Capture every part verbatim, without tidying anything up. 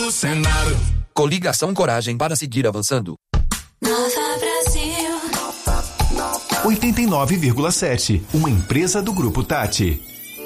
do Senado. Coligação Coragem para seguir avançando. Nova Brasil. oitenta e nove vírgula sete, uma empresa do Grupo Tati.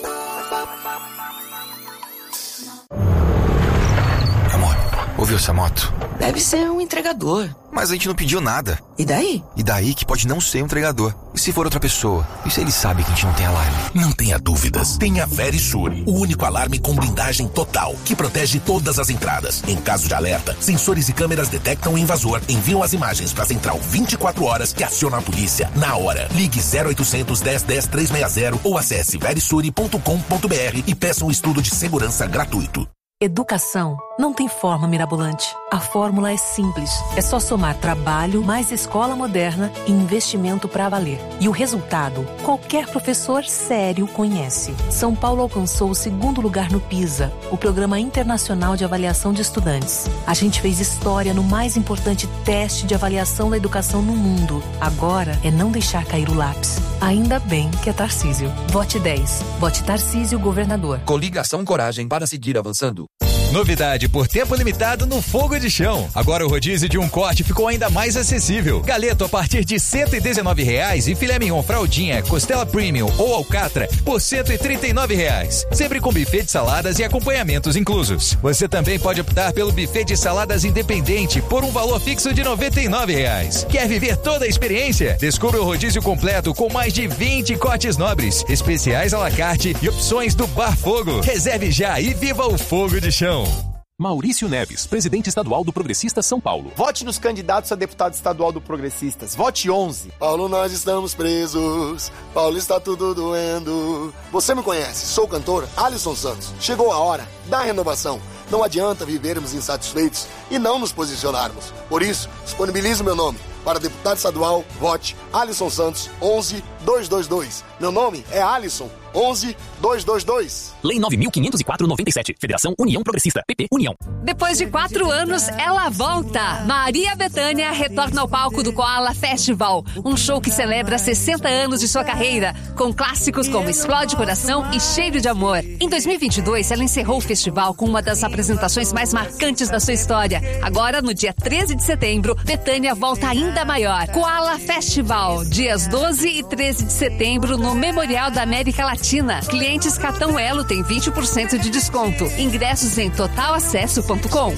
Amor, ouviu essa moto? Deve ser um entregador. Mas a gente não pediu nada. E daí? E daí que pode não ser um entregador. E se for outra pessoa? E se ele sabe que a gente não tem alarme? Não tenha dúvidas. Tenha Verisure, o único alarme com blindagem total, que protege todas as entradas. Em caso de alerta, sensores e câmeras detectam o invasor, enviam as imagens para a central vinte e quatro horas que aciona a polícia na hora. Ligue zero oitocentos, dez, dez, trezentos e sessenta ou acesse verisure ponto com ponto br e peça um estudo de segurança gratuito. Educação não tem forma mirabolante. A fórmula é simples. É só somar trabalho, mais escola moderna e investimento para valer. E o resultado, qualquer professor sério conhece. São Paulo alcançou o segundo lugar no PISA, o Programa Internacional de Avaliação de Estudantes. A gente fez história no mais importante teste de avaliação da educação no mundo. Agora é não deixar cair o lápis. Ainda bem que é Tarcísio. Vote dez. Vote Tarcísio, governador. Coligação Coragem para seguir avançando. Novidade por tempo limitado no Fogo de Chão. Agora o rodízio de um corte ficou ainda mais acessível. Galeto a partir de cento e dezenove reais e filé mignon fraldinha, costela premium ou alcatra por cento e trinta e nove reais. Sempre com buffet de saladas e acompanhamentos inclusos. Você também pode optar pelo buffet de saladas independente por um valor fixo de noventa e nove reais. Quer viver toda a experiência? Descubra o rodízio completo com mais de vinte cortes nobres, especiais à la carte e opções do Bar Fogo. Reserve já e viva o Fogo de Chão. Maurício Neves, presidente estadual do Progressistas São Paulo. Vote nos candidatos a deputado estadual do Progressistas. Vote onze. Paulo, nós estamos presos. Paulo, está tudo doendo. Você me conhece, sou o cantor Alisson Santos. Chegou a hora da renovação. Não adianta vivermos insatisfeitos e não nos posicionarmos. Por isso, disponibilizo meu nome. Para deputado estadual, vote Alisson Santos, onze dois dois dois. Meu nome é Alisson, onze dois dois dois. Lei nove mil quinhentos e quatro, noventa e sete. Federação União Progressista. P P União. Depois de quatro anos, ela volta. Maria Bethânia retorna ao palco do Koala Festival. Um show que celebra sessenta anos de sua carreira, com clássicos como Explode Coração e Cheiro de Amor. Em dois mil e vinte e dois, ela encerrou o festival com uma das apresentações mais marcantes da sua história. Agora, no dia treze de setembro, Bethânia volta ainda maior. Koala Festival, dias doze e treze de setembro, no Memorial da América Latina. Clientes cartão Elo tem vinte por cento de desconto. Ingressos em total acesso ponto com.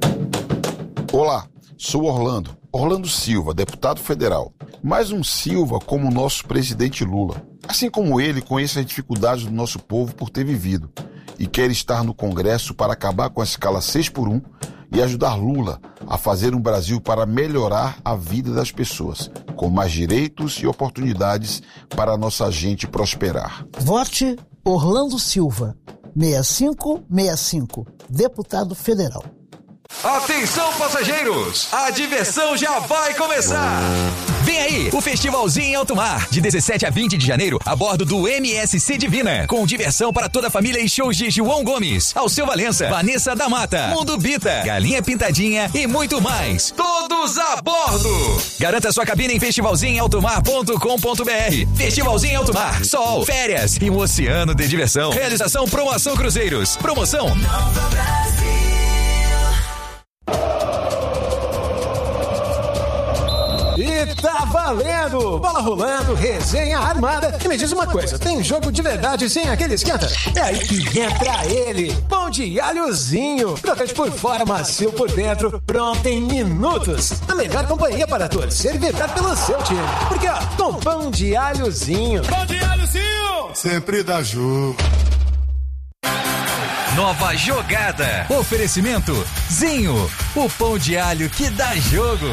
Olá, sou Orlando, Orlando Silva, deputado federal. Mais um Silva como o nosso presidente Lula. Assim como ele, conheço as dificuldades do nosso povo por ter vivido e quer estar no Congresso para acabar com a escala seis por um e ajudar Lula a fazer um Brasil para melhorar a vida das pessoas, com mais direitos e oportunidades para a nossa gente prosperar. Vote Orlando Silva, seis cinco seis cinco, deputado federal. Atenção, passageiros! A diversão já vai começar! Vem aí, o Festivalzinho em Alto Mar, de dezessete a vinte de janeiro, a bordo do M S C Divina, com diversão para toda a família e shows de João Gomes, Alceu Valença, Vanessa da Mata, Mundo Bita, Galinha Pintadinha e muito mais. Todos a bordo! Garanta sua cabine em festivalzinho em alto mar ponto com ponto br. Festivalzinho em Alto Mar, sol, férias e um oceano de diversão. Realização Promoção Cruzeiros. Promoção Nova Brasil. E tá valendo! Bola rolando, resenha armada. E me diz uma coisa, tem jogo de verdade sem aquele esquenta? É aí que entra ele, pão de alhozinho. Crocante por fora, macio por dentro, pronto em minutos. A melhor companhia para torcer e vibrar pelo seu time. Porque ó, com pão de alhozinho. Pão de alhozinho! Sempre dá jogo. Nova jogada. Oferecimento Zinho, o pão de alho que dá jogo.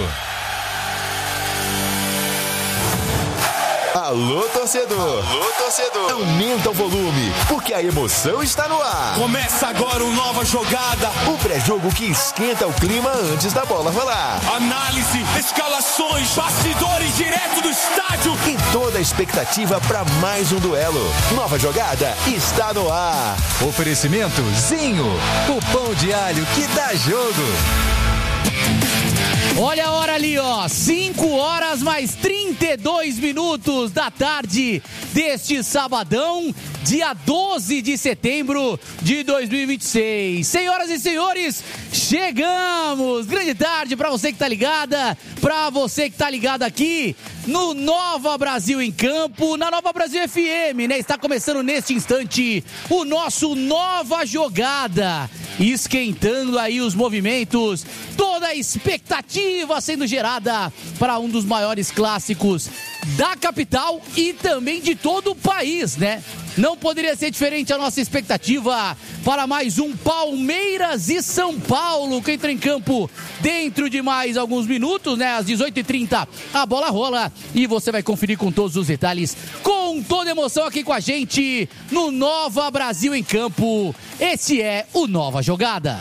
Alô, torcedor! Alô, torcedor! Aumenta o volume, porque a emoção está no ar. Começa agora o Nova Jogada. O pré-jogo que esquenta o clima antes da bola rolar. Análise, escalações, bastidores direto do estádio. E toda a expectativa para mais um duelo. Nova Jogada está no ar. Oferecimento Zinho, o pão de alho que dá jogo. Olha a hora ali, ó, cinco horas mais trinta e dois minutos da tarde. deste sabadão, dia doze de setembro de dois mil e vinte e seis. Senhoras e senhores, chegamos! Grande tarde para você que tá ligada, para você que tá ligado aqui no Nova Brasil em Campo, na Nova Brasil F M, né? Está começando neste instante o nosso Nova Jogada, esquentando aí os movimentos, toda a expectativa sendo gerada para um dos maiores clássicos da capital e também de todo o país, né? Não poderia ser diferente a nossa expectativa para mais um Palmeiras e São Paulo, que entra em campo dentro de mais alguns minutos, né? Às dezoito e trinta a bola rola e você vai conferir com todos os detalhes, com toda emoção aqui com a gente no Nova Brasil em Campo. Esse é o Nova Jogada.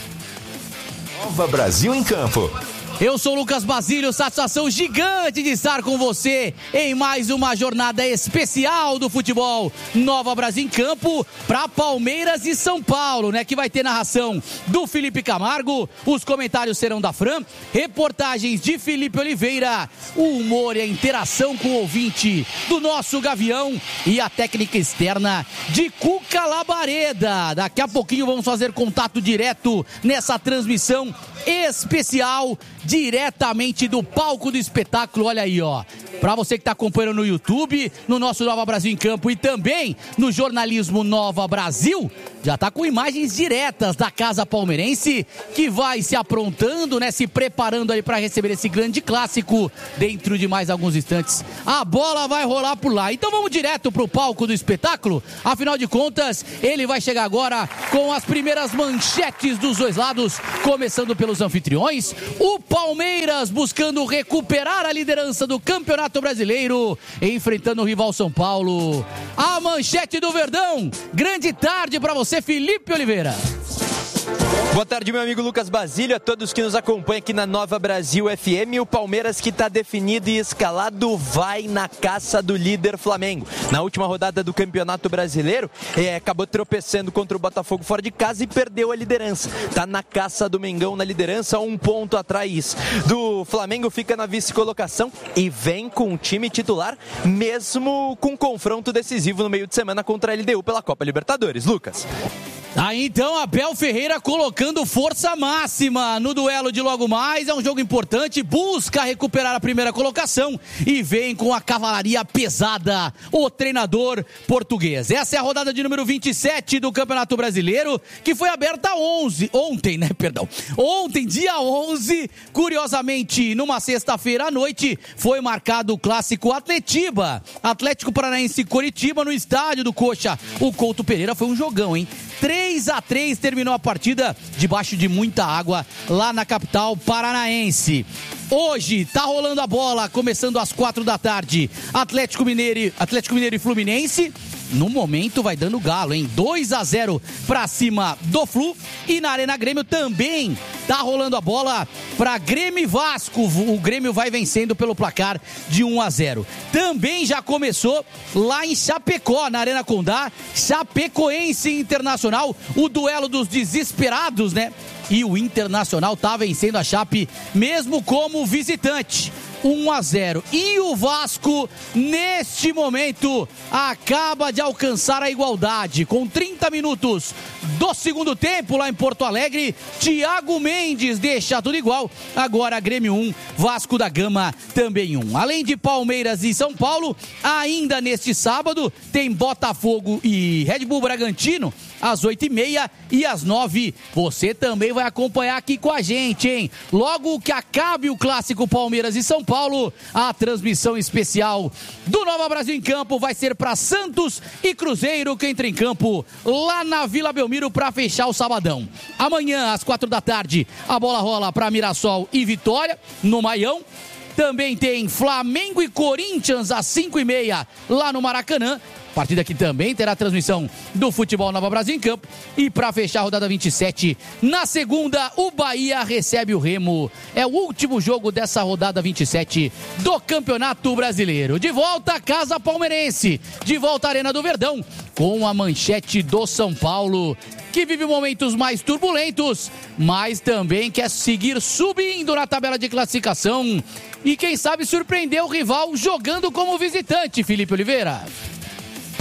Nova Brasil em Campo. Eu sou o Lucas Basílio, satisfação gigante de estar com você em mais uma jornada especial do futebol Nova Brasil em Campo para Palmeiras e São Paulo, né? Que vai ter narração do Felipe Camargo, os comentários serão da Fran, reportagens de Felipe Oliveira, o humor e a interação com o ouvinte do nosso Gavião e a técnica externa de Cuca Labareda. Daqui a pouquinho vamos fazer contato direto nessa transmissão especial diretamente do palco do espetáculo. Olha aí, ó, para você que está acompanhando no YouTube, no nosso Nova Brasil em Campo e também no jornalismo Nova Brasil, já tá com imagens diretas da Casa Palmeirense, que vai se aprontando, né, se preparando aí para receber esse grande clássico dentro de mais alguns instantes. A bola vai rolar por lá. Então vamos direto pro palco do espetáculo. Afinal de contas, ele vai chegar agora com as primeiras manchetes dos dois lados, começando pelos anfitriões. O Palmeiras buscando recuperar a liderança do Campeonato Brasileiro, enfrentando o rival São Paulo. A manchete do Verdão. Grande tarde para você, Felipe Oliveira. Boa tarde, meu amigo Lucas Basílio, a todos que nos acompanham aqui na Nova Brasil F M. O Palmeiras, que está definido e escalado, vai na caça do líder Flamengo. Na última rodada do Campeonato Brasileiro, é, acabou tropeçando contra o Botafogo fora de casa e perdeu a liderança. Está na caça do Mengão na liderança, um ponto atrás do Flamengo, fica na vice-colocação e vem com o time titular, mesmo com confronto decisivo no meio de semana contra a L D U pela Copa Libertadores. Lucas. Aí então, Abel Ferreira colocando força máxima no duelo de logo mais. É um jogo importante, busca recuperar a primeira colocação e vem com a cavalaria pesada, o treinador português. Essa é a rodada de número vinte e sete do Campeonato Brasileiro, que foi aberta onze, ontem, né, perdão, ontem, dia onze, curiosamente, numa sexta-feira à noite, foi marcado o clássico Atletiba, Atlético Paranaense e Coritiba, no estádio do Coxa. O Couto Pereira foi um jogão, hein? três a três terminou a partida debaixo de muita água lá na capital paranaense. Hoje tá rolando a bola, começando às quatro da tarde. Atlético Mineiro, Atlético Mineiro e Fluminense. No momento vai dando galo, hein? dois a zero pra cima do Flu. E na Arena Grêmio também tá rolando a bola pra Grêmio e Vasco. O Grêmio vai vencendo pelo placar de um a zero. Também já começou lá em Chapecó, na Arena Condá, Chapecoense Internacional, o duelo dos desesperados, né? E o Internacional tá vencendo a Chape mesmo como visitante. um a zero. E o Vasco, neste momento, acaba de alcançar a igualdade. Com trinta minutos do segundo tempo lá em Porto Alegre, Thiago Mendes deixa tudo igual. Agora Grêmio um, Vasco da Gama também um. Além de Palmeiras e São Paulo, ainda neste sábado, tem Botafogo e Red Bull Bragantino às oito e meia e às nove. Você também vai acompanhar aqui com a gente, hein? Logo que acabe o clássico Palmeiras e São Paulo, a transmissão especial do Nova Brasil em Campo vai ser para Santos e Cruzeiro, que entra em campo lá na Vila Belmiro para fechar o sabadão. Amanhã, às quatro da tarde, a bola rola para Mirassol e Vitória, no Maião. Também tem Flamengo e Corinthians às cinco e meia lá no Maracanã. Partida que também terá transmissão do Futebol Nova Brasil em Campo. E para fechar a rodada vinte e sete, na segunda, o Bahia recebe o Remo. É o último jogo dessa rodada vinte e sete do Campeonato Brasileiro. De volta à Casa Palmeirense, de volta à Arena do Verdão, com a manchete do São Paulo, que vive momentos mais turbulentos, mas também quer seguir subindo na tabela de classificação. E quem sabe surpreender o rival jogando como visitante, Felipe Oliveira.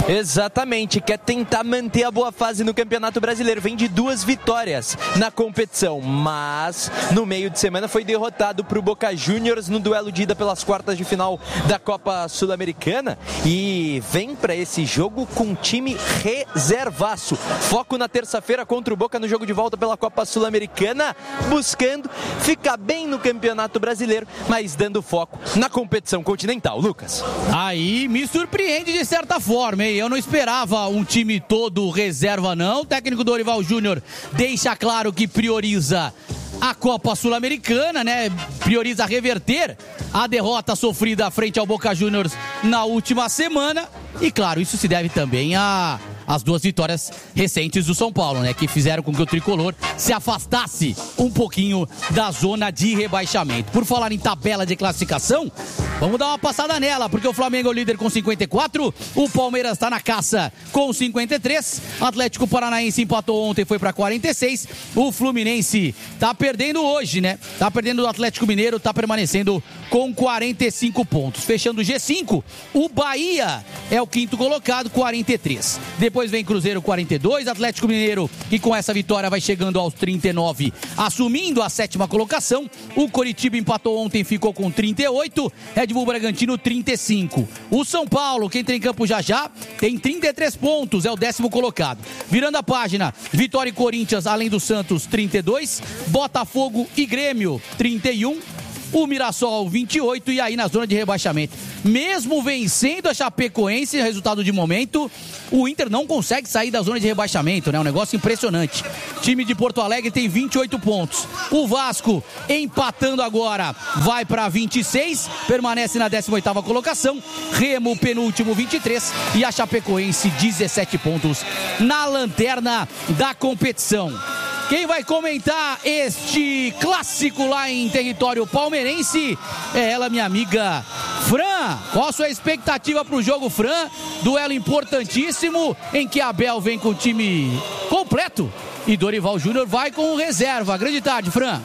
Exatamente, quer tentar manter a boa fase no Campeonato Brasileiro. Vem de duas vitórias na competição, mas no meio de semana foi derrotado para o Boca Juniors no duelo de ida pelas quartas de final da Copa Sul-Americana e vem para esse jogo com time reservaço. Foco na terça-feira contra o Boca no jogo de volta pela Copa Sul-Americana, buscando ficar bem no Campeonato Brasileiro, mas dando foco na competição continental. Lucas. Aí me surpreende de certa forma, hein? Eu não esperava um time todo reserva, não. O técnico Dorival Júnior deixa claro que prioriza a Copa Sul-Americana, né? Prioriza reverter a derrota sofrida frente ao Boca Juniors na última semana. E claro, isso se deve também a as duas vitórias recentes do São Paulo, né? Que fizeram com que o tricolor se afastasse um pouquinho da zona de rebaixamento. Por falar em tabela de classificação, vamos dar uma passada nela, porque o Flamengo é o líder com cinquenta e quatro, o Palmeiras está na caça com cinquenta e três, Atlético Paranaense empatou ontem, foi para quarenta e seis, o Fluminense tá perdendo hoje, né? Tá perdendo do Atlético Mineiro, tá permanecendo com quarenta e cinco pontos. Fechando o G cinco, o Bahia é o quinto colocado, quarenta e três. Depois vem Cruzeiro, quarenta e dois, Atlético Mineiro, que com essa vitória vai chegando aos trinta e nove, assumindo a sétima colocação. O Coritiba empatou ontem, ficou com trinta e oito, Red Bull Bragantino trinta e cinco. O São Paulo, que entra em campo já já, tem trinta e três pontos, é o décimo colocado. Virando a página, Vitória e Corinthians, além do Santos, trinta e dois, Botafogo e Grêmio, trinta e um, o Mirassol vinte e oito, e aí na zona de rebaixamento, mesmo vencendo a Chapecoense, resultado de momento, o Inter não consegue sair da zona de rebaixamento, né? Um negócio impressionante. Time de Porto Alegre tem vinte e oito pontos. O Vasco, empatando agora, vai para vinte e seis, permanece na décima oitava colocação. Remo, penúltimo, vinte e três, e a Chapecoense, dezessete pontos na lanterna da competição. Quem vai comentar este clássico lá em território palmeirense é ela, minha amiga Fran. Qual a sua expectativa para o jogo, Fran? Duelo importantíssimo em que Abel vem com o time completo e Dorival Júnior vai com reserva. Grande tarde, Fran.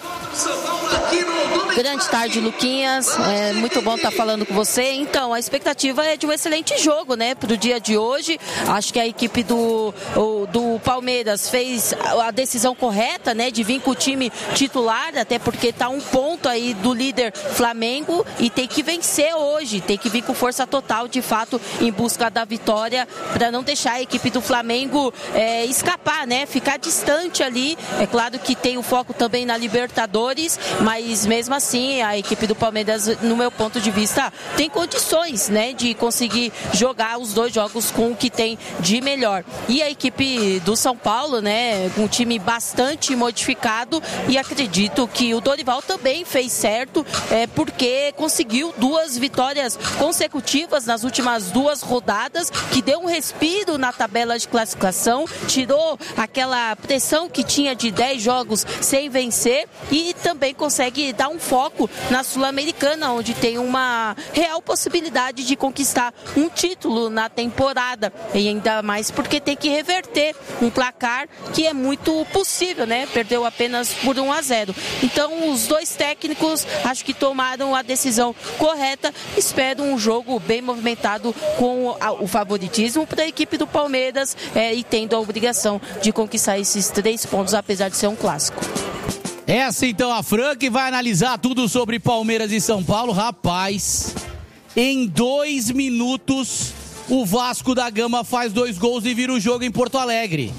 Grande tarde, Luquinhas. É muito bom estar falando com você. Então, a expectativa é de um excelente jogo, né, para o dia de hoje. Acho que a equipe do, do Palmeiras fez a decisão correta, né, de vir com o time titular, até porque está um ponto aí do líder Flamengo e tem que vencer hoje, tem que vir com força total, de fato, em busca da vitória, para não deixar a equipe do Flamengo é, escapar, né, ficar distante ali. É claro que tem o foco também na Libertadores, mas mesmo assim a equipe do Palmeiras, no meu ponto de vista, tem condições, né, de conseguir jogar os dois jogos com o que tem de melhor. E a equipe do São Paulo, né, com um time bastante modificado, e acredito que o Dorival também fez certo, é, porque conseguiu duas vitórias consecutivas nas últimas duas rodadas, que deu um respiro na tabela de classificação, tirou aquela pressão que tinha de dez jogos sem vencer, e também consegue dar um foco na Sul-Americana, onde tem uma real possibilidade de conquistar um título na temporada, e ainda mais porque tem que reverter um placar que é muito possível, né? Perdeu apenas por um a zero. Então, os dois técnicos acho que tomaram a decisão correta. Espero um jogo bem movimentado, com o favoritismo para a equipe do Palmeiras, é, e tendo a obrigação de conquistar esses três pontos, apesar de ser um clássico. Essa então a Fran, que vai analisar tudo sobre Palmeiras e São Paulo. Rapaz, em dois minutos o Vasco da Gama faz dois gols e vira o jogo em Porto Alegre.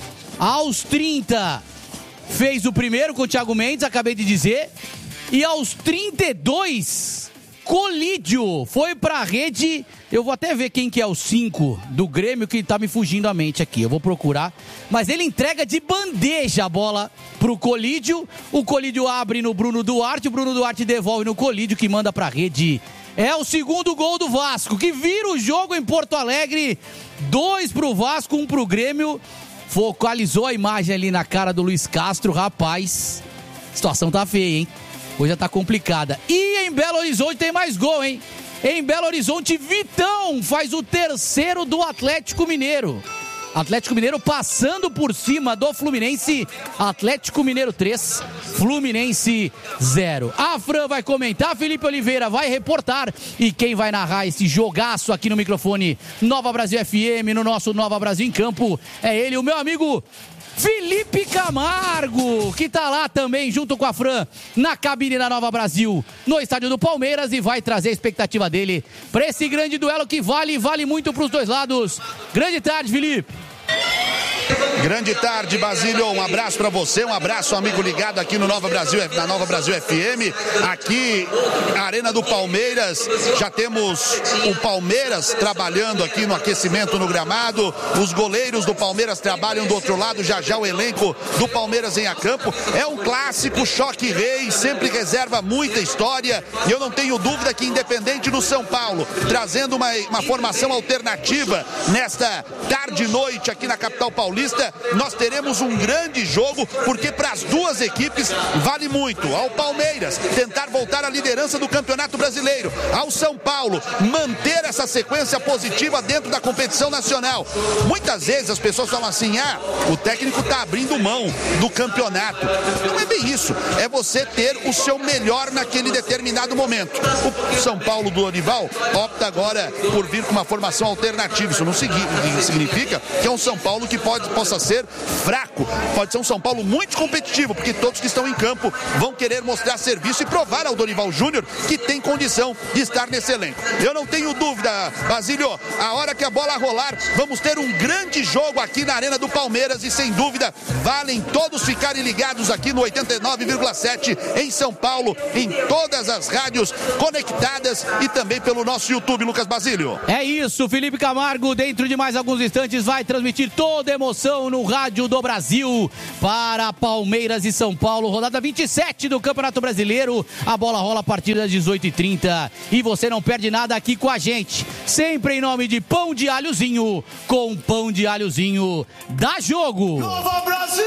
Aos trinta fez o primeiro com o Thiago Mendes, acabei de dizer, e aos trinta e dois Colídio foi pra rede. Eu vou até ver quem que é o cinco do Grêmio, que tá me fugindo a mente aqui, eu vou procurar, mas ele entrega de bandeja a bola pro Colídio. O Colídio abre no Bruno Duarte, o Bruno Duarte devolve no Colídio, que manda pra rede. É o segundo gol do Vasco, que vira o jogo em Porto Alegre. Dois pro Vasco, um pro Grêmio. Focalizou a imagem ali na cara do Luiz Castro. Rapaz, a situação tá feia, hein? Hoje já tá complicada. E em Belo Horizonte tem mais gol, hein? Em Belo Horizonte, Vitão faz o terceiro do Atlético Mineiro. Atlético Mineiro passando por cima do Fluminense. Atlético Mineiro três, Fluminense zero. A Fran vai comentar, Felipe Oliveira vai reportar. E quem vai narrar esse jogaço aqui no microfone Nova Brasil F M, no nosso Nova Brasil em Campo, é ele, o meu amigo Felipe Camargo, que tá lá também junto com a Fran na cabine da Nova Brasil, no estádio do Palmeiras, e vai trazer a expectativa dele para esse grande duelo que vale, vale muito pros dois lados. Grande tarde, Felipe. Grande tarde, Basílio, um abraço para você, um abraço, amigo ligado aqui no Nova Brasil, na Nova Brasil F M, aqui na Arena do Palmeiras. Já temos o Palmeiras trabalhando aqui no aquecimento no gramado, os goleiros do Palmeiras trabalham do outro lado, já já o elenco do Palmeiras em a campo. É um clássico, choque rei, sempre reserva muita história, e eu não tenho dúvida que, independente do São Paulo, trazendo uma, uma formação alternativa nesta tarde e noite aqui na capital paulista, nós teremos um grande jogo, porque para as duas equipes vale muito. Ao Palmeiras tentar voltar à liderança do Campeonato Brasileiro, ao São Paulo manter essa sequência positiva dentro da competição nacional. Muitas vezes as pessoas falam assim: ah, o técnico está abrindo mão do campeonato. Não é bem isso, é você ter o seu melhor naquele determinado momento. O São Paulo do Dorival opta agora por vir com uma formação alternativa. Isso não significa que é um São Paulo que pode, possa ser fraco, pode ser um São Paulo muito competitivo, porque todos que estão em campo vão querer mostrar serviço e provar ao Dorival Júnior que tem condição de estar nesse elenco. Eu não tenho dúvida, Basílio, a hora que a bola rolar, vamos ter um grande jogo aqui na Arena do Palmeiras, e sem dúvida valem todos ficarem ligados aqui no oitenta e nove vírgula sete em São Paulo, em todas as rádios conectadas e também pelo nosso YouTube, Lucas Basílio. É isso, Felipe Camargo, dentro de mais alguns instantes vai transmitir toda a emoção no Rádio do Brasil para Palmeiras e São Paulo, rodada vinte e sete do Campeonato Brasileiro. A bola rola a partir das dezoito e trinta e você não perde nada aqui com a gente, sempre em nome de Pão de Alhozinho. Com Pão de Alhozinho dá jogo. Nova Brasil!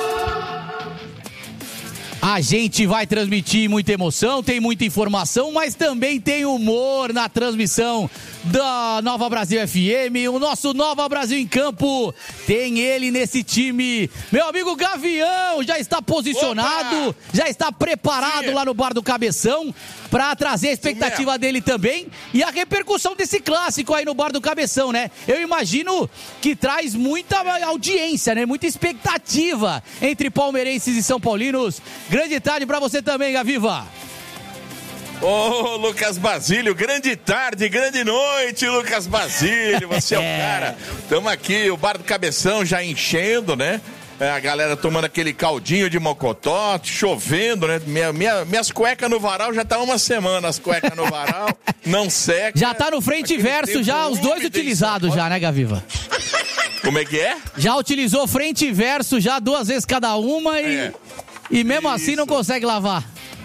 A gente vai transmitir muita emoção, tem muita informação, mas também tem humor na transmissão da Nova Brasil F M. O nosso Nova Brasil em Campo tem ele nesse time. Meu amigo Gavião já está posicionado, Opa! já está preparado Sim. lá no Bar do Cabeção para trazer a expectativa dele também e a repercussão desse clássico aí no Bar do Cabeção, né? Eu imagino que traz muita audiência, né? Muita expectativa entre palmeirenses e são paulinos. Grande tarde para você também, Gaviva. Ô, oh, Lucas Basílio, grande tarde, grande noite, Lucas Basílio, você é o cara. Estamos aqui, o Bar do Cabeção já enchendo, né? É, a galera tomando aquele caldinho de mocotó, chovendo, né? Minha, minha, minhas cuecas no varal já tá uma semana, as cuecas no varal, não seca. Já tá no frente e verso, já os dois utilizados já, né, Gaviva? Como é que é? Já utilizou frente e verso, já duas vezes cada uma e, é. e mesmo Isso. assim não consegue lavar.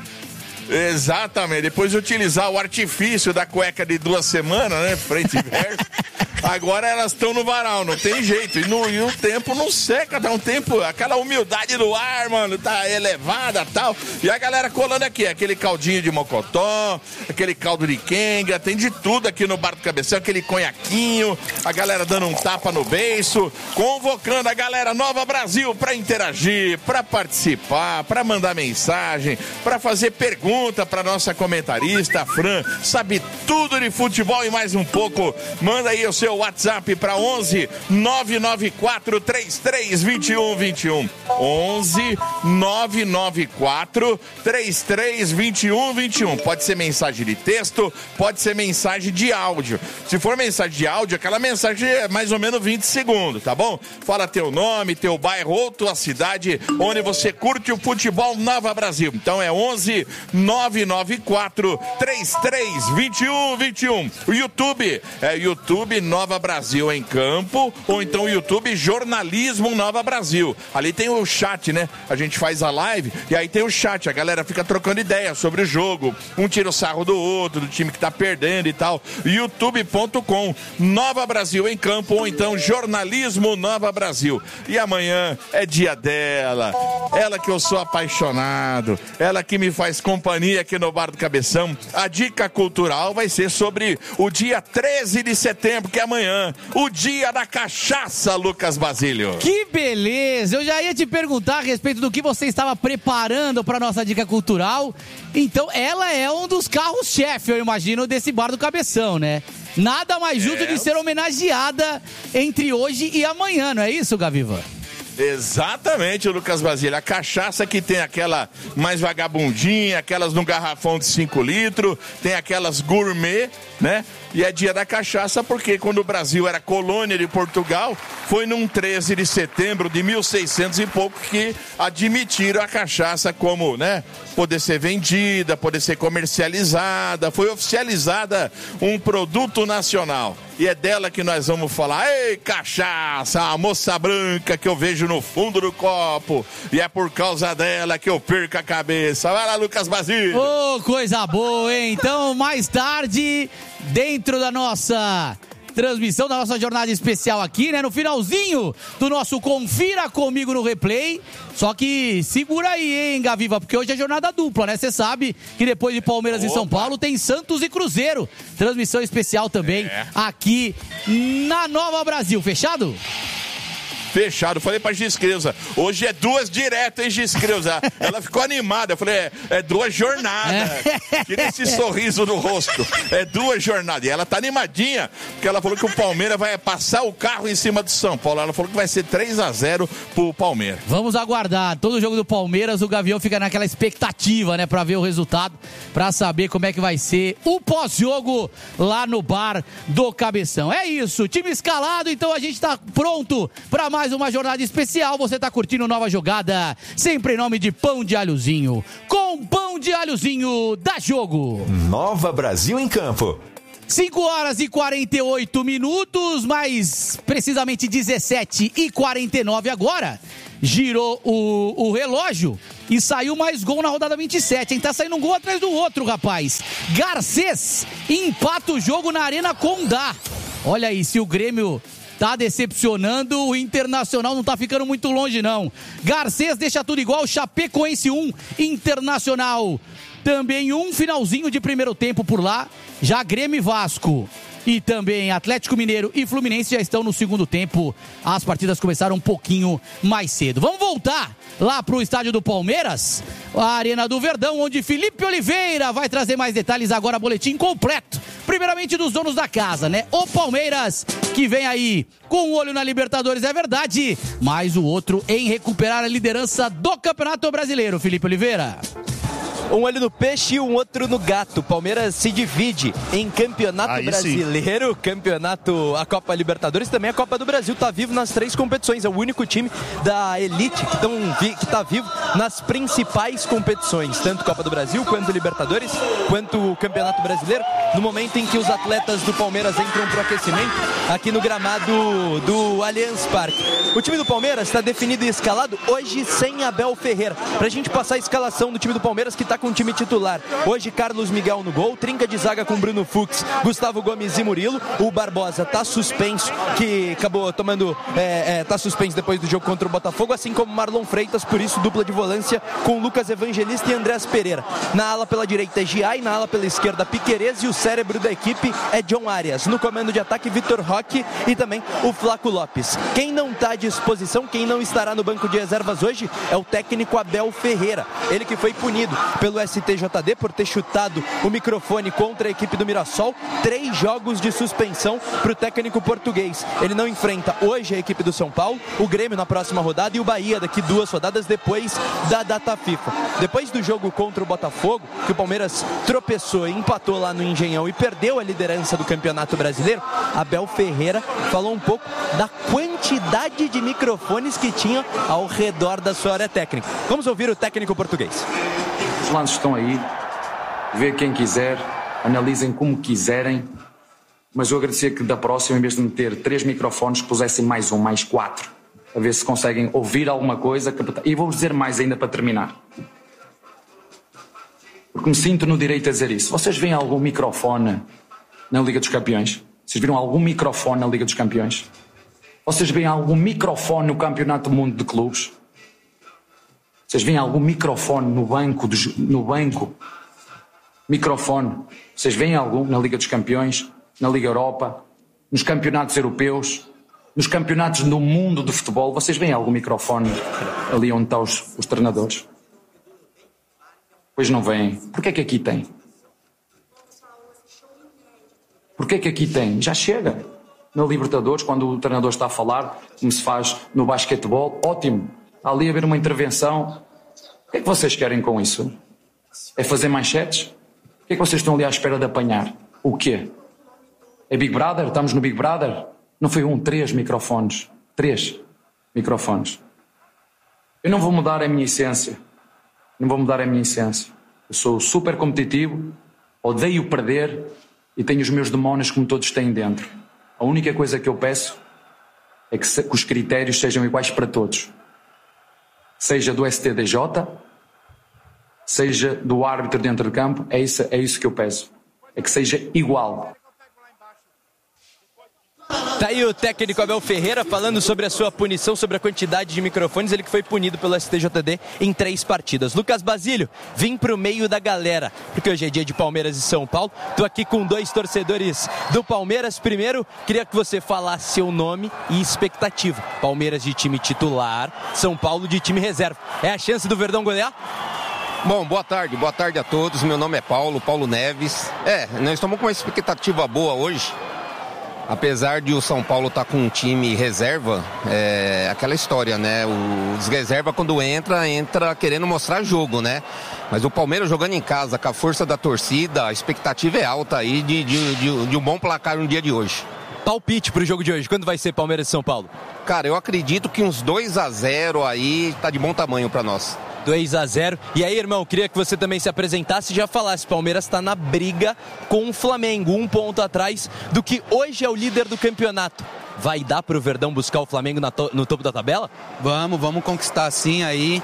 Exatamente, depois de utilizar o artifício da cueca de duas semanas, né, frente e verso, agora elas estão no varal, não tem jeito, e, no, e o tempo não seca, tá um tempo, aquela humildade do ar, mano, tá elevada e tal, e a galera colando aqui, aquele caldinho de mocotó, aquele caldo de quenga, tem de tudo aqui no Bar do Cabeção, aquele conhaquinho, a galera dando um tapa no beiço, convocando a galera Nova Brasil pra interagir, pra participar, pra mandar mensagem, pra fazer perguntas, Pergunta para nossa comentarista, a Fran, sabe tudo de futebol e mais um pouco. Manda aí o seu WhatsApp para onze nove nove quatro três três dois um dois um. onze nove nove quatro três três dois um dois um. Pode ser mensagem de texto, pode ser mensagem de áudio. Se for mensagem de áudio, aquela mensagem é mais ou menos vinte segundos, tá bom? Fala teu nome, teu bairro ou tua cidade onde você curte o futebol Nova Brasil. Então é onze nove nove quatro três três dois um dois um. O YouTube é YouTube Nova Brasil em Campo, ou então o YouTube Jornalismo Nova Brasil. Ali tem o chat, né? A gente faz a live e aí tem o chat, a galera fica trocando ideia sobre o jogo, um tira o sarro do outro, do time que tá perdendo e tal. youtube ponto com Nova Brasil em Campo, ou então Jornalismo Nova Brasil. E amanhã é dia dela, ela que eu sou apaixonado, ela que me faz companhia aqui no Bar do Cabeção. A dica cultural vai ser sobre o dia treze de setembro, que é amanhã. amanhã, o dia da cachaça, Lucas Basílio. Que beleza! Eu já ia te perguntar a respeito do que você estava preparando para nossa dica cultural. Então, ela é um dos carros-chefe, eu imagino, desse bar do Cabeção, né? Nada mais justo é. de ser homenageada entre hoje e amanhã, não é isso, Gaviva? Exatamente, Lucas Basílio. A cachaça que tem aquela mais vagabundinha, aquelas no garrafão de cinco litros, tem aquelas gourmet, né? E é dia da cachaça porque quando o Brasil era colônia de Portugal, foi num treze de setembro de mil e seiscentos e pouco que admitiram a cachaça como, né? Poder ser vendida, poder ser comercializada, foi oficializada um produto nacional. E é dela que nós vamos falar. Ei, cachaça, a moça branca que eu vejo no fundo do copo. E é por causa dela que eu perco a cabeça. Vai lá, Lucas Basílio. Ô, oh, coisa boa, hein? Então, mais tarde, dentro da nossa transmissão, da nossa jornada especial aqui, né? No finalzinho do nosso Confira Comigo no Replay. Só que segura aí, hein, Gaviva? Porque hoje é jornada dupla, né? Você sabe que depois de Palmeiras Opa. e São Paulo tem Santos e Cruzeiro. Transmissão especial também é. aqui na Nova Brasil. Fechado? Fechado, falei pra Giscreusa, hoje é duas direto, hein, Giscreusa? Ela ficou animada, eu falei, é, é duas jornadas, tira esse sorriso no rosto, é duas jornadas, e ela tá animadinha, porque ela falou que o Palmeiras vai passar o carro em cima do São Paulo, ela falou que vai ser três a zero pro Palmeiras. Vamos aguardar, todo jogo do Palmeiras, o Gavião fica naquela expectativa, né, pra ver o resultado, pra saber como é que vai ser o pós-jogo lá no bar do Cabeção. É isso, time escalado, então a gente tá pronto pra mais Mais uma jornada especial, você tá curtindo Nova Jogada, sempre em nome de Pão de Alhozinho. Com Pão de Alhozinho, dá jogo. Nova Brasil em campo. cinco horas e quarenta e oito minutos, mais precisamente dezessete e quarenta e nove agora. Girou o, o relógio e saiu mais gol na rodada vinte e sete, hein? Tá saindo um gol atrás do outro, rapaz. Garcês empata o jogo na Arena Condá. Olha aí, se o Grêmio tá decepcionando, o Internacional não tá ficando muito longe, não. Garcês deixa tudo igual, Chapecoense um, Internacional também um, finalzinho de primeiro tempo por lá. Já Grêmio e Vasco e também Atlético Mineiro e Fluminense já estão no segundo tempo. As partidas começaram um pouquinho mais cedo. Vamos voltar lá pro estádio do Palmeiras, a Arena do Verdão, onde Felipe Oliveira vai trazer mais detalhes agora, boletim completo. Primeiramente dos donos da casa, né? O Palmeiras, que vem aí com um olho na Libertadores, é verdade, mas o outro em recuperar a liderança do Campeonato Brasileiro. Felipe Oliveira. Um olho no peixe e um outro no gato. Palmeiras se divide em Campeonato Aí Brasileiro, sim. Campeonato, a Copa Libertadores e também a Copa do Brasil. Tá vivo nas três competições. É o único time da elite que, tão, que tá vivo nas principais competições. Tanto Copa do Brasil, quanto Libertadores, quanto o Campeonato Brasileiro. No momento em que os atletas do Palmeiras entram pro aquecimento aqui no gramado do Allianz Parque. O time do Palmeiras está definido e escalado hoje sem Abel Ferreira. Pra gente passar a escalação do time do Palmeiras, que tá com o time titular. Hoje Carlos Miguel no gol, trinca de zaga com Bruno Fux, Gustavo Gomes e Murilo. O Barbosa tá suspenso, que acabou tomando, é, é, tá suspenso depois do jogo contra o Botafogo, assim como Marlon Freitas, por isso dupla de volância com Lucas Evangelista e Andrés Pereira. Na ala pela direita é Giai, na ala pela esquerda Piquerez e o cérebro da equipe é John Arias. No comando de ataque Vitor Roque e também o Flaco Lopes. Quem não tá à disposição, quem não estará no banco de reservas hoje é o técnico Abel Ferreira. Ele que foi punido pelo S T J D por ter chutado o microfone contra a equipe do Mirassol. Três jogos de suspensão para o técnico português. Ele não enfrenta hoje a equipe do São Paulo, o Grêmio na próxima rodada e o Bahia daqui duas rodadas depois da data FIFA. Depois do jogo contra o Botafogo, que o Palmeiras tropeçou e empatou lá no Engenhão e perdeu a liderança do Campeonato Brasileiro, Abel Ferreira falou um pouco da quantidade de microfones que tinha ao redor da sua área técnica. Vamos ouvir o técnico português. Os lances estão aí, vê quem quiser, analisem como quiserem, mas eu agradecia que da próxima, em vez de meter três microfones, pusessem mais um, mais quatro, a ver se conseguem ouvir alguma coisa. E vou dizer mais ainda para terminar, porque me sinto no direito a dizer isso. Vocês veem algum microfone na Liga dos Campeões? Vocês viram algum microfone na Liga dos Campeões? Vocês veem algum microfone no Campeonato do Mundo de Clubes? Vocês veem algum microfone no banco, do, no banco? Microfone. Vocês veem algum na Liga dos Campeões, na Liga Europa, nos campeonatos europeus, nos campeonatos do mundo de futebol. Vocês veem algum microfone ali onde estão os, os treinadores? Pois não vêm. Porquê é que aqui tem? Porquê é que aqui tem? Já chega. Na Libertadores, quando o treinador está a falar, como se faz no basquetebol, ótimo. Há ali a haver uma intervenção. O que é que vocês querem com isso? É fazer manchetes? O que é que vocês estão ali à espera de apanhar? O quê? É Big Brother? Estamos no Big Brother? Não foi um, três microfones. Três microfones. Eu não vou mudar a minha essência. Não vou mudar a minha essência. Eu sou super competitivo, odeio perder e tenho os meus demónios como todos têm dentro. A única coisa que eu peço é que, se, que os critérios sejam iguais para todos. Seja do S T D J, seja do árbitro dentro de campo, é isso, é isso que eu peço. É que seja igual. Tá aí o técnico Abel Ferreira falando sobre a sua punição, sobre a quantidade de microfones, ele que foi punido pelo S T J D em três partidas. Lucas Basílio, vim pro meio da galera, porque hoje é dia de Palmeiras e São Paulo. Tô aqui com dois torcedores do Palmeiras. Primeiro, queria que você falasse seu nome e expectativa. Palmeiras de time titular, São Paulo de time reserva. É a chance do Verdão golear? Bom, boa tarde, boa tarde a todos. Meu nome é Paulo, Paulo Neves. É, nós estamos com uma expectativa boa hoje. Apesar de o São Paulo estar tá com um time reserva, é aquela história, né? Os reserva quando entra, entra querendo mostrar jogo, né? Mas o Palmeiras jogando em casa, com a força da torcida, a expectativa é alta aí de, de, de, de um bom placar no dia de hoje. Palpite pro jogo de hoje, quando vai ser Palmeiras e São Paulo? Cara, eu acredito que uns dois a zero aí tá de bom tamanho para nós. dois a zero. E aí, irmão, queria que você também se apresentasse e já falasse. Palmeiras está na briga com o Flamengo, um ponto atrás do que hoje é o líder do campeonato. Vai dar pro Verdão buscar o Flamengo na to- no topo da tabela? Vamos, vamos conquistar sim aí.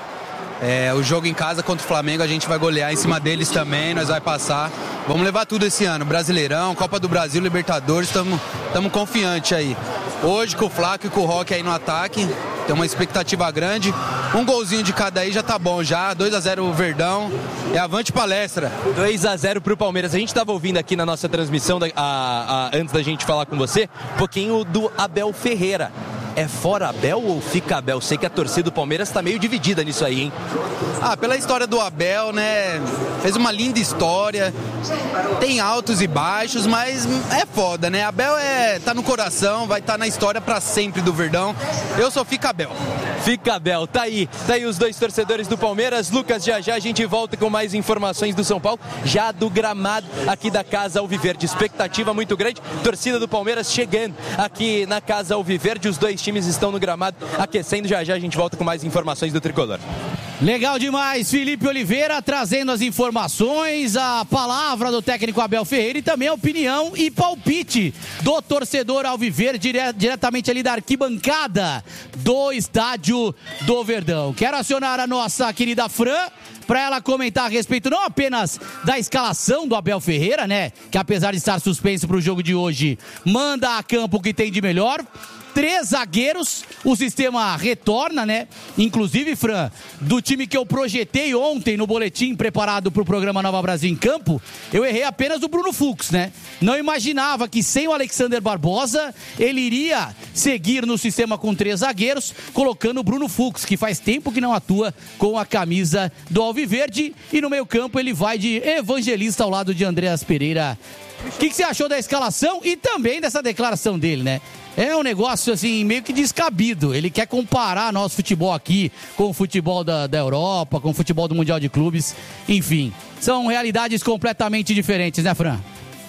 É, o jogo em casa contra o Flamengo a gente vai golear em cima deles também, nós vai passar. Vamos levar tudo esse ano, Brasileirão, Copa do Brasil, Libertadores, estamos confiantes aí. Hoje com o Flaco e com o Roque aí no ataque, tem uma expectativa grande. Um golzinho de cada aí já tá bom já, dois a zero o Verdão, é avante palestra. dois a zero pro Palmeiras. A gente estava ouvindo aqui na nossa transmissão, da, a, a, antes da gente falar com você, um pouquinho do Abel Ferreira. É fora Abel ou fica Abel? Sei que a torcida do Palmeiras tá meio dividida nisso aí, hein? Ah, pela história do Abel, né? Fez uma linda história. Tem altos e baixos, mas é foda, né? Abel é, tá no coração, vai estar tá na história pra sempre do Verdão. Eu sou fica Abel. Fica Abel, tá aí. Tá aí os dois torcedores do Palmeiras. Lucas, já já a gente volta com mais informações do São Paulo, já do gramado aqui da Casa Alviverde. Expectativa muito grande. Torcida do Palmeiras chegando aqui na Casa Alviverde. Os dois times estão no gramado aquecendo. Já já a gente volta com mais informações do Tricolor. Legal demais, Felipe Oliveira trazendo as informações, a palavra do técnico Abel Ferreira e também a opinião e palpite do torcedor alviverde dire- diretamente ali da arquibancada do estádio do Verdão. Quero acionar a nossa querida Fran para ela comentar a respeito não apenas da escalação do Abel Ferreira, né, que apesar de estar suspenso para o jogo de hoje, manda a campo o que tem de melhor. Três zagueiros, o sistema retorna, né? Inclusive, Fran, do time que eu projetei ontem no boletim preparado para o programa Nova Brasil em Campo, eu errei apenas o Bruno Fux, né? Não imaginava que sem o Alexander Barbosa, ele iria seguir no sistema com três zagueiros, colocando o Bruno Fux, que faz tempo que não atua com a camisa do Alviverde, e no meio campo ele vai de Evangelista ao lado de Andreas Pereira. O que, que você achou da escalação e também dessa declaração dele, né? É um negócio, assim, meio que descabido. Ele quer comparar nosso futebol aqui com o futebol da, da Europa, com o futebol do Mundial de Clubes. Enfim, são realidades completamente diferentes, né, Fran?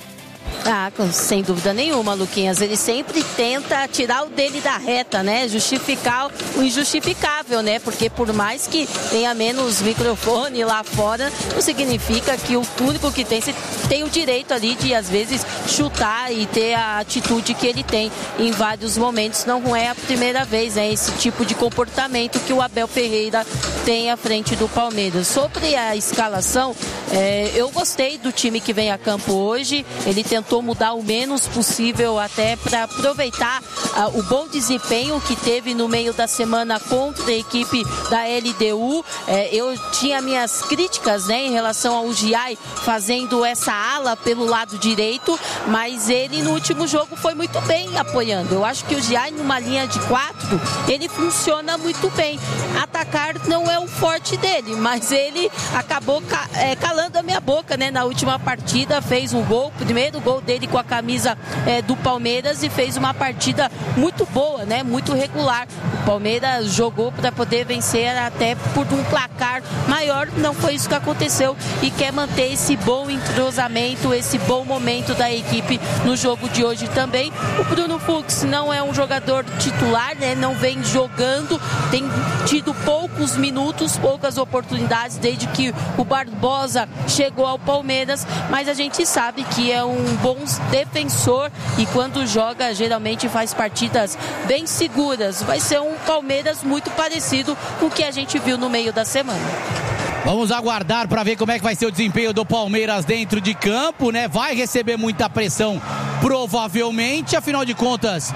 Ah, sem dúvida nenhuma, Luquinhas. Ele sempre tenta tirar o dele da reta, né? Justificar o injustificável, né? Porque por mais que tenha menos microfone lá fora, não significa que o único que tem, tem o direito ali de, às vezes, chutar e ter a atitude que ele tem em vários momentos. Não é a primeira vez, né? Esse tipo de comportamento que o Abel Ferreira tem à frente do Palmeiras. Sobre a escalação, é, eu gostei do time que vem a campo hoje. Ele tentou tentou mudar o menos possível até para aproveitar uh, o bom desempenho que teve no meio da semana contra a equipe da L D U. É, eu tinha minhas críticas, né, em relação ao Giai fazendo essa ala pelo lado direito, mas ele no último jogo foi muito bem apoiando. Eu acho que o Giai numa linha de quatro, ele funciona muito bem. Atacar não é o forte dele, mas ele acabou ca- é, calando a minha boca, né, na última partida, fez um gol, primeiro gol dele com a camisa é, do Palmeiras, e fez uma partida muito boa, né, muito regular. O Palmeiras jogou para poder vencer até por um placar maior, não foi isso que aconteceu, e quer manter esse bom entrosamento, esse bom momento da equipe no jogo de hoje também. O Bruno Fux não é um jogador titular, né, não vem jogando, tem tido poucos minutos, poucas oportunidades desde que o Barbosa chegou ao Palmeiras, mas a gente sabe que é um bom defensor e quando joga geralmente faz partidas bem seguras. Vai ser um Palmeiras muito parecido com o que a gente viu no meio da semana. Vamos aguardar para ver como é que vai ser o desempenho do Palmeiras dentro de campo, né? Vai receber muita pressão, provavelmente, afinal de contas,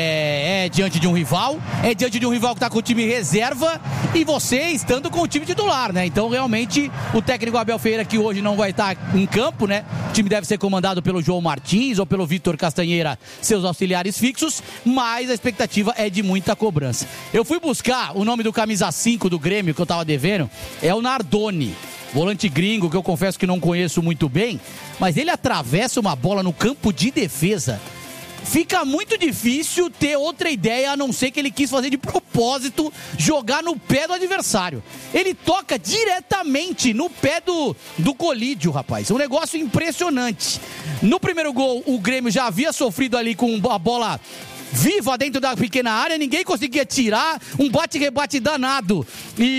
é, é diante de um rival, é diante de um rival que está com o time reserva e você estando com o time titular, né? Então, realmente, o técnico Abel Ferreira, que hoje não vai estar em campo, né? O time deve ser comandado pelo João Martins ou pelo Vitor Castanheira, seus auxiliares fixos, mas a expectativa é de muita cobrança. Eu fui buscar o nome do camisa cinco do Grêmio, que eu tava devendo, é o Nardoni, volante gringo, que eu confesso que não conheço muito bem, mas ele atravessa uma bola no campo de defesa. Fica muito difícil ter outra ideia, a não ser que ele quis fazer de propósito, jogar no pé do adversário. Ele toca diretamente no pé do, do Colídio, rapaz. Um negócio impressionante. No primeiro gol, o Grêmio já havia sofrido ali com a bola viva dentro da pequena área, ninguém conseguia tirar, um bate-rebate danado,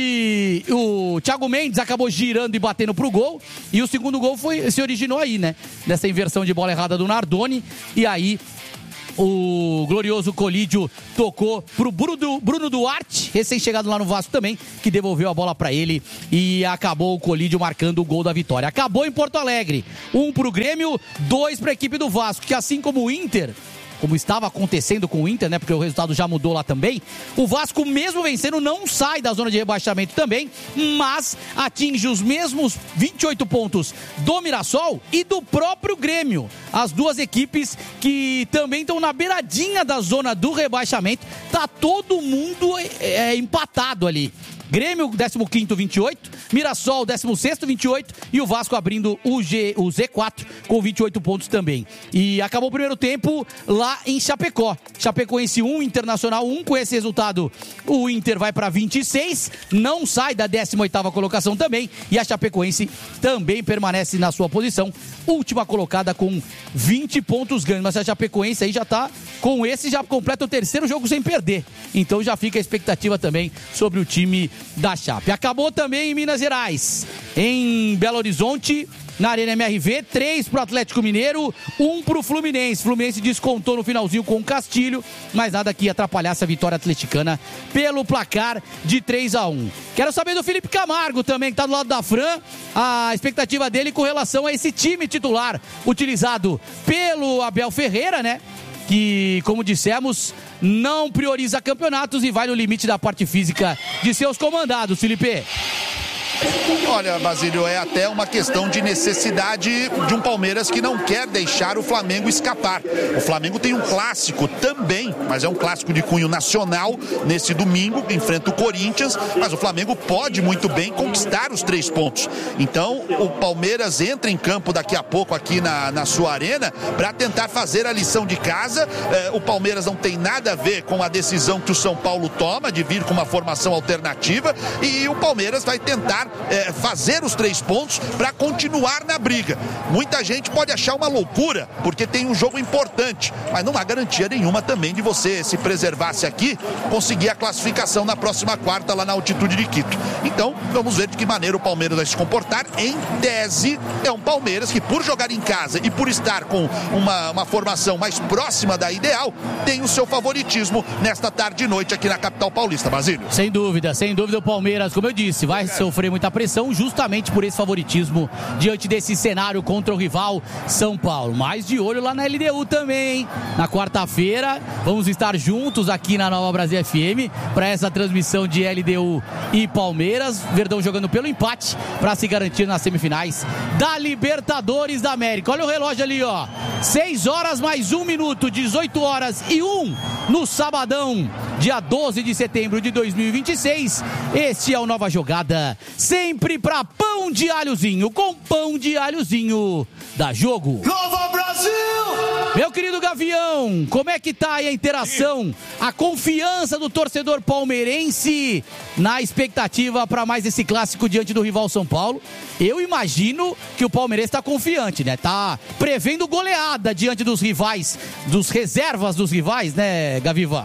e o Thiago Mendes acabou girando e batendo pro gol, e o segundo gol foi, se originou aí, né, nessa inversão de bola errada do Nardoni, e aí o glorioso Colídio tocou pro Bruno, Bruno Duarte, recém-chegado lá no Vasco também, que devolveu a bola pra ele e acabou o Colídio marcando o gol da vitória. Acabou em Porto Alegre, um pro Grêmio, dois pra equipe do Vasco, que assim como o Inter, como estava acontecendo com o Inter, né, porque o resultado já mudou lá também, o Vasco, mesmo vencendo, não sai da zona de rebaixamento também, mas atinge os mesmos vinte e oito pontos do Mirassol e do próprio Grêmio. As duas equipes que também estão na beiradinha da zona do rebaixamento, tá todo mundo é, empatado ali. Grêmio, décimo quinto, vinte e oito. Mirassol, décimo sexto, vinte e oito. E o Vasco abrindo o, G, o Z quatro com vinte e oito pontos também. E acabou o primeiro tempo lá em Chapecó. Chapecoense um, Internacional um. Com esse resultado, o Inter vai para vinte e seis. Não sai da décima oitava colocação também. E a Chapecoense também permanece na sua posição. Última colocada com vinte pontos ganhos. Mas a Chapecoense aí já tá com esse, já completa o terceiro jogo sem perder. Então já fica a expectativa também sobre o time da Chape. Acabou também em Minas Gerais, em Belo Horizonte, na Arena M R V, três pro Atlético Mineiro, um pro Fluminense. Fluminense descontou no finalzinho com o Castilho, mas nada que atrapalhar essa vitória atleticana pelo placar de três a um. Quero saber do Felipe Camargo também, que tá do lado da Fran, a expectativa dele com relação a esse time titular utilizado pelo Abel Ferreira, né? Que, como dissemos, não prioriza campeonatos e vai no limite da parte física de seus comandados, Felipe. Olha, Basílio, é até uma questão de necessidade de um Palmeiras que não quer deixar o Flamengo escapar. O Flamengo tem um clássico também, mas é um clássico de cunho nacional nesse domingo, que enfrenta o Corinthians, mas o Flamengo pode muito bem conquistar os três pontos. Então, o Palmeiras entra em campo daqui a pouco aqui na, na sua arena para tentar fazer a lição de casa. É, o Palmeiras não tem nada a ver com a decisão que o São Paulo toma de vir com uma formação alternativa, e o Palmeiras vai tentar É, fazer os três pontos para continuar na briga. Muita gente pode achar uma loucura, porque tem um jogo importante, mas não há garantia nenhuma também de você, se preservasse aqui, conseguir a classificação na próxima quarta lá na altitude de Quito. Então, vamos ver de que maneira o Palmeiras vai se comportar. Em tese, é um Palmeiras que, por jogar em casa e por estar com uma, uma formação mais próxima da ideal, tem o seu favoritismo nesta tarde e noite aqui na capital paulista, Basílio. Sem dúvida, sem dúvida o Palmeiras, como eu disse, vai sofrer muito muita pressão, justamente por esse favoritismo diante desse cenário contra o rival São Paulo. Mas de olho lá na L D U também, hein? Na quarta-feira, vamos estar juntos aqui na Nova Brasil F M para essa transmissão de L D U e Palmeiras. Verdão jogando pelo empate para se garantir nas semifinais da Libertadores da América. Olha o relógio ali, ó. seis horas mais um minuto, dezoito horas e um no sabadão, dia doze de setembro de dois mil e vinte e seis. Este é o Nova Jogada, sempre pra pão de alhozinho, com pão de alhozinho da Jogo. Nova Brasil! Meu querido Gavião, como é que tá aí a interação, a confiança do torcedor palmeirense na expectativa para mais esse clássico diante do rival São Paulo? Eu imagino que o palmeirense tá confiante, né? Tá prevendo goleada diante dos rivais, dos reservas dos rivais, né, Gaviva?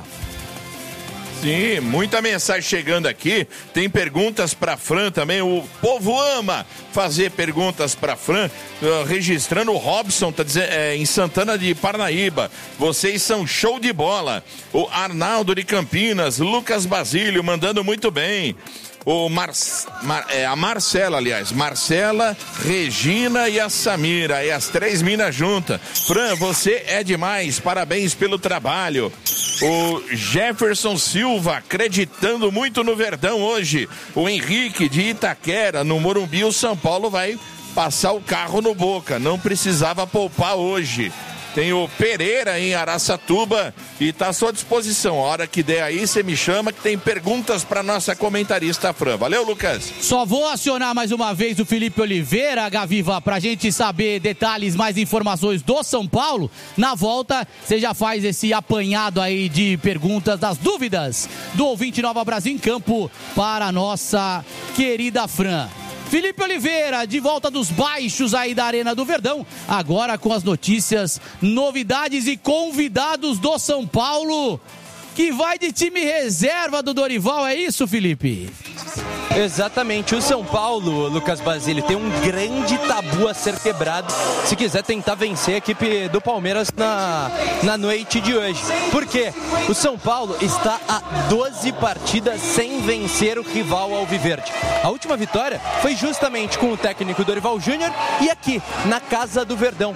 Sim, muita mensagem chegando aqui. Tem perguntas para Fran também. O povo ama fazer perguntas para Fran. Uh, registrando o Robson, tá dizendo, é, em Santana de Parnaíba. Vocês são show de bola. O Arnaldo de Campinas, Lucas Basílio, mandando muito bem. O Mar... Mar... É, a Marcela, aliás, Marcela, Regina e a Samira, e as três minas juntas. Fran, você é demais, parabéns pelo trabalho. O Jefferson Silva, acreditando muito no Verdão hoje. O Henrique de Itaquera, no Morumbi, o São Paulo vai passar o carro no Boca, não precisava poupar hoje. Tem o Pereira em Araçatuba e está à sua disposição. A hora que der aí, você me chama que tem perguntas para nossa comentarista Fran. Valeu, Lucas? Só vou acionar mais uma vez o Felipe Oliveira, Gaviva, para a gente saber detalhes, mais informações do São Paulo. Na volta, você já faz esse apanhado aí de perguntas, das dúvidas do ouvinte Nova Brasil em Campo para a nossa querida Fran. Felipe Oliveira, de volta dos baixos aí da Arena do Verdão, agora com as notícias, novidades e convidados do São Paulo, que vai de time reserva do Dorival, é isso, Felipe? Exatamente, o São Paulo, Lucas Basílio, tem um grande tabu a ser quebrado se quiser tentar vencer a equipe do Palmeiras na, na noite de hoje. Por quê? O São Paulo está a doze partidas sem vencer o rival alviverde. A última vitória foi justamente com o técnico Dorival Júnior e aqui, na Casa do Verdão.